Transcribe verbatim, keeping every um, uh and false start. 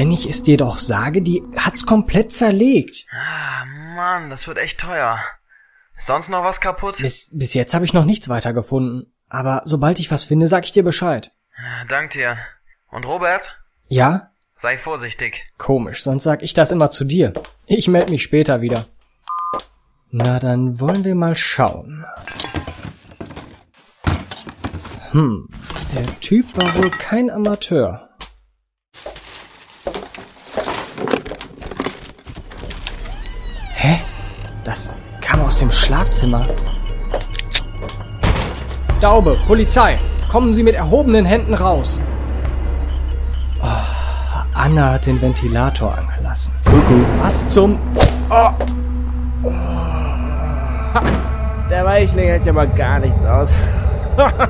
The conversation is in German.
Wenn ich es dir doch sage, die hat's komplett zerlegt. Ah, Mann, das wird echt teuer. Ist sonst noch was kaputt? Bis, bis jetzt habe ich noch nichts weiter gefunden. Aber sobald ich was finde, sag ich dir Bescheid. Dank dir. Und Robert? Ja? Sei vorsichtig. Komisch, sonst sag ich das immer zu dir. Ich melde mich später wieder. Na, dann wollen wir mal schauen. Hm, der Typ war wohl kein Amateur. Hä? Das kam aus dem Schlafzimmer. Daube, Polizei! Kommen Sie mit erhobenen Händen raus! Oh, Anna hat den Ventilator angelassen. Kuckuck. Was zum... Oh. Der Weichling hält ja mal gar nichts aus.